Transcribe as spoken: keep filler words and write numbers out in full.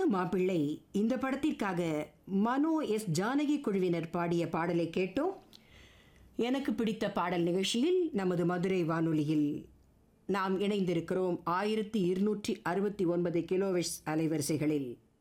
மாப்பிள்ளை இந்த படத்திற்காக மனோ எஸ் ஜானகி குழுவினர் பாடிய பாடலை கேட்டோம். எனக்கு பிடித்த பாடல் நிகழ்ச்சியில் நமது மதுரை வானொலியில் நாம் இணைந்திருக்கிறோம். ஆயிரத்தி இருநூற்றி அறுபத்தி ஒன்பது கிலோவெட்ஸ் அலைவரிசைகளில்